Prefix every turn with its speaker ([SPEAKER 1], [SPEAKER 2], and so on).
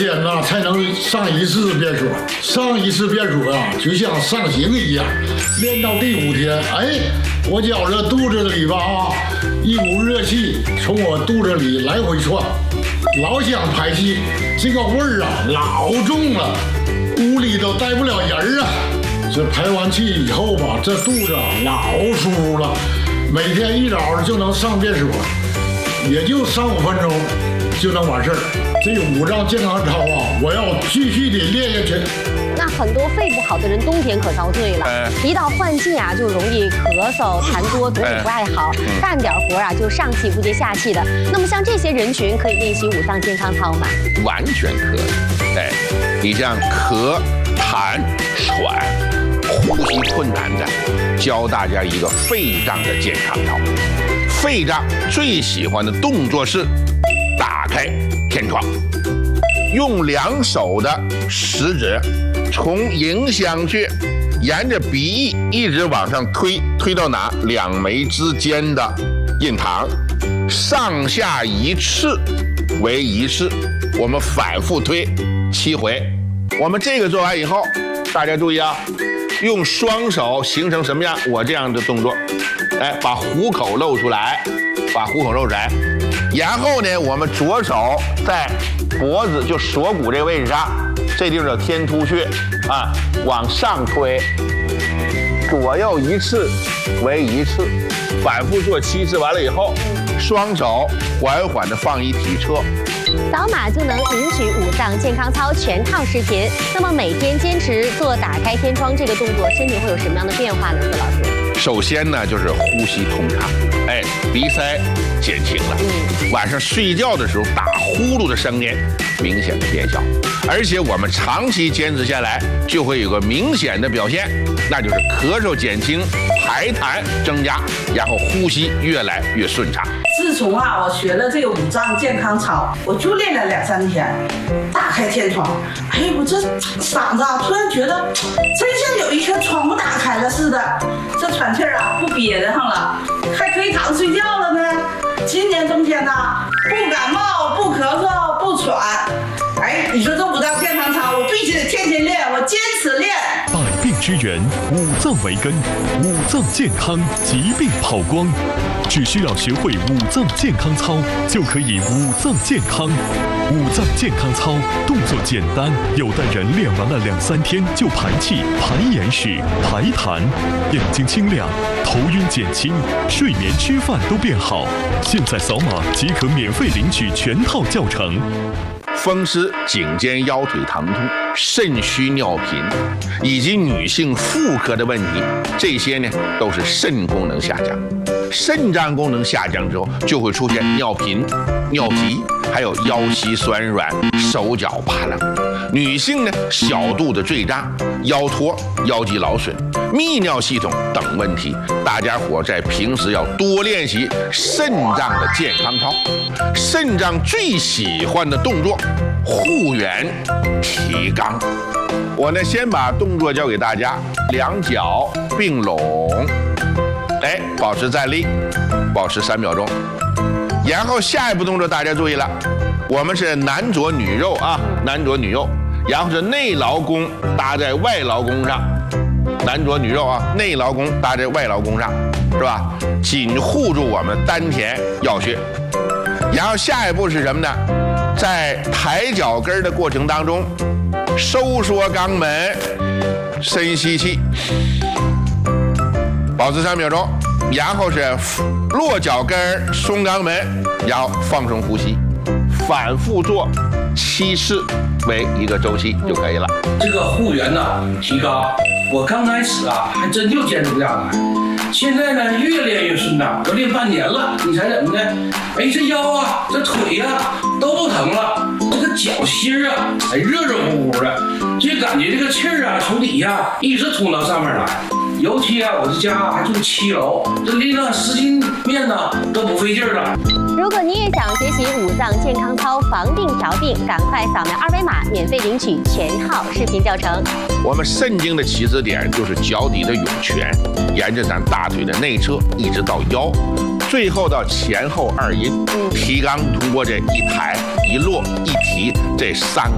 [SPEAKER 1] 天呢才能上一次别说，上一次别说啊，就像上刑一样。练到第5天，哎，我觉着肚子里吧啊，一股热气从我肚子里来回窜，老想排气，这个味儿啊老重了，屋里都待不了人啊。这排完气以后吧，这肚子老舒服了，每天一早就能上便所，也就3、5分钟就能完事儿。这5脏健康操啊，我要继续的练下去。
[SPEAKER 2] 那很多肺不好的人冬天可遭罪了，一到换季啊，就容易咳嗽、痰多，嘴也不爱好，干点活啊就上气不接下气的。那么像这些人群可以练习5脏健康操吗？
[SPEAKER 3] 完全可以。哎，你像咳、痰、喘、呼吸困难的，教大家一个肺脏的健康操。肺脏最喜欢的动作是打开天窗，用2手的食指从迎香穴沿着鼻翼一直往上推，推到哪？2眉之间的印堂，上下1次为1次，我们反复推7回。我们这个做完以后，大家注意啊，用双手形成什么样？我这样的动作，哎，把虎口露出来，把虎口露出来。然后呢，我们左手在脖子就锁骨这个位置上，这地方叫天突穴啊，往上推，左右1次为1次，反复做7次。完了以后，双手缓缓地放一体侧。
[SPEAKER 2] 扫码就能领取5脏健康操全套视频。那么每天坚持做打开天窗这个动作，身体会有什么样的变化呢？孙老师？
[SPEAKER 3] 首先呢，就是呼吸通畅，哎，鼻塞减轻了。晚上睡觉的时候打呼噜的声音明显的变小，而且我们长期坚持下来，就会有个明显的表现，那就是咳嗽减轻，排痰增加，然后呼吸越来越顺畅。
[SPEAKER 4] 自从啊，我学了这个5脏健康操，我就练了2、3天，打开天窗，哎，我这嗓子啊，突然觉得真像有一圈窗户打开了似的，这喘气儿啊不憋得上了，还可以躺睡觉了呢。今年冬天呐，不感冒，不咳嗽，不喘。哎，你说这5脏健康操，我必须得天天练，我坚持练。
[SPEAKER 5] 百病之源，5脏为根，5脏健康，疾病跑光。只需要学会5脏健康操，就可以5脏健康。5脏健康操动作简单，有的人练完了2、3天就排气、排眼屎、排痰，眼睛清亮，头晕减轻，睡眠吃饭都变好。现在扫码即可免费领取全套教程。
[SPEAKER 3] 风湿、颈肩腰腿疼痛、肾虚尿频，以及女性妇科的问题，这些呢都是肾功能下降。肾脏功能下降之后，就会出现尿频、尿急，还有腰膝酸软、手脚发冷。女性呢，小肚子坠胀、腰托、腰肌劳损、泌尿系统等问题，大家伙在平时要多练习肾脏的健康操。肾脏最喜欢的动作，护圆、提肛。我呢，先把动作教给大家，2脚并拢，哎，保持站立，保持3秒钟。然后下一步动作大家注意了，我们是男左女右啊，男左女右，然后是内劳宫搭在外劳宫上，男左女右啊，内劳宫搭在外劳宫上，是吧？紧护住我们丹田要穴。然后下一步是什么呢？在抬脚跟的过程当中，收缩肛门，深吸气，保持3秒钟，然后是落脚跟松肛门，然后放松呼吸，反复做7次为一个周期就可以了。
[SPEAKER 6] 这个护圆呢，提肛，我刚开始啊还真就坚持不下来，现在呢越练越顺畅，都练半年了。你猜怎么的？哎，这腰啊，这腿呀都不疼了，这个脚心啊，哎热热乎乎的，就感觉这个气儿啊从底下一直通到上面来。尤其啊，我这家还住7楼，这拎了10斤面呢都不费劲儿了。
[SPEAKER 2] 如果你也想学习5脏健康操，防病调病，赶快扫描2维码，免费领取全套视频教程。
[SPEAKER 3] 我们肾经的起始点就是脚底的涌泉，沿着咱大腿的内侧一直到腰，最后到前后2阴。提肛通过这一抬一落一提这3个